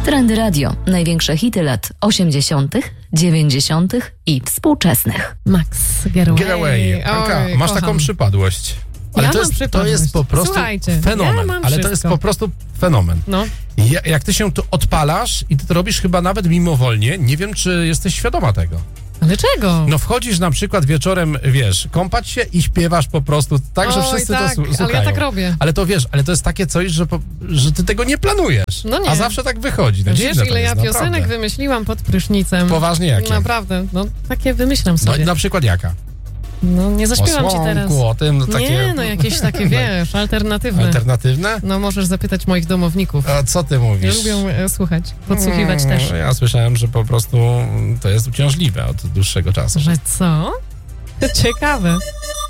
Trendy Radio. Największe hity lat 80., 90. i współczesnych. Max Getaway. Anka, masz kocham. taką przypadłość. Ale Ja to, mam jest, to przypadłość. jest po prostu Słuchajcie, fenomen. ja mam Ale to jest wszystko. po prostu fenomen. No. Jak ty się tu odpalasz i ty to robisz chyba nawet mimowolnie, nie wiem, czy jesteś świadoma tego. Ale czego? No wchodzisz na przykład wieczorem, wiesz, kąpać się i śpiewasz po prostu tak, że Oj, wszyscy tak, to słuchają. ale ja tak robię. Ale to wiesz, ale to jest takie coś, że ty tego nie planujesz. No nie. A zawsze tak wychodzi. No Wiesz, dziwne to ile ja jest, piosenek naprawdę. wymyśliłam pod prysznicem? Poważnie jakie? Naprawdę, no takie wymyślam No, sobie. na przykład jaka? No nie zaśpiewam O ci teraz. słonku, o tym, no takie... Nie, no jakieś takie, wiesz, alternatywne. Alternatywne? No możesz zapytać moich domowników. A co ty mówisz? Lubią słuchać, podsłuchiwać też. Ja słyszałem, że po prostu to jest uciążliwe od dłuższego czasu. Że co? Ciekawe.